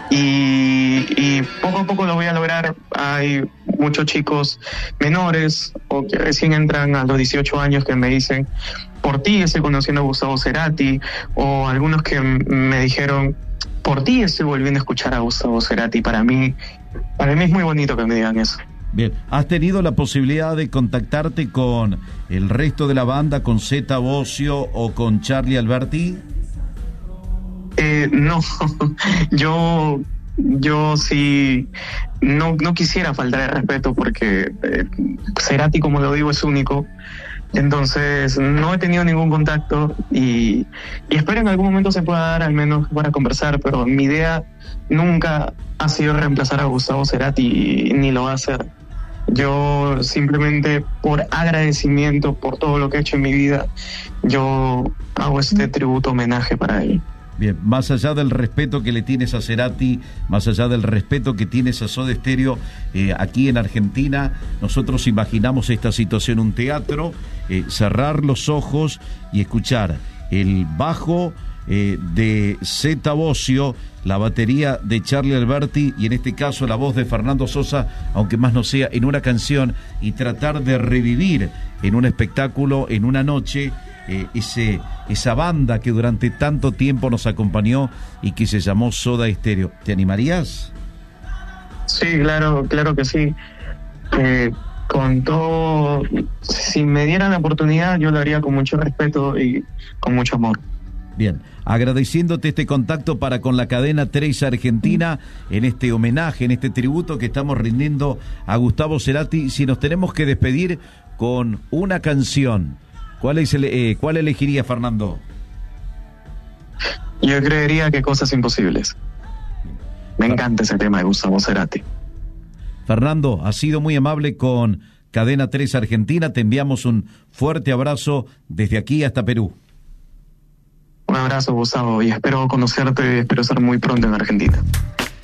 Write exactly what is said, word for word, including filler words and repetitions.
y, y poco a poco lo voy a lograr. Hay muchos chicos menores o que recién entran a los dieciocho años que me dicen, por ti estoy conociendo a Gustavo Cerati, o algunos que m- me dijeron, por ti estoy volviendo a escuchar a Gustavo Cerati. Para mí, para mí es muy bonito que me digan eso. Bien, ¿has tenido la posibilidad de contactarte con el resto de la banda, con Zeta Bosio o con Charly Alberti? Eh, no, yo, yo sí, no, no quisiera faltar el respeto porque eh, Cerati, como lo digo, es único. Entonces no he tenido ningún contacto y, y espero en algún momento se pueda dar, al menos para conversar, pero mi idea nunca ha sido reemplazar a Gustavo Cerati, ni lo va a hacer. Yo simplemente, por agradecimiento por todo lo que he hecho en mi vida, yo hago este tributo homenaje para él. Bien, más allá del respeto que le tienes a Cerati, más allá del respeto que tienes a Soda Stereo, eh, aquí en Argentina, nosotros imaginamos esta situación, un teatro, eh, cerrar los ojos y escuchar el bajo eh, de Zeta Bosio, la batería de Charly Alberti y en este caso la voz de Fernando Sosa, aunque más no sea, en una canción, y tratar de revivir en un espectáculo, en una noche, Eh, ese, esa banda que durante tanto tiempo nos acompañó y que se llamó Soda Stereo. ¿Te animarías? Sí, claro, claro que sí. Eh, con todo, si me dieran la oportunidad, yo lo haría con mucho respeto y con mucho amor. Bien, agradeciéndote este contacto para con la cadena tres Argentina en este homenaje, en este tributo que estamos rindiendo a Gustavo Cerati. Si nos tenemos que despedir con una canción, ¿cuál es el, eh, cuál elegiría, Fernando? Yo creería que Cosas Imposibles. Me encanta ese tema de Gustavo Cerati. Fernando, has sido muy amable con Cadena tres Argentina. Te enviamos un fuerte abrazo desde aquí hasta Perú. Un abrazo, Gustavo, y espero conocerte, espero estar muy pronto en Argentina.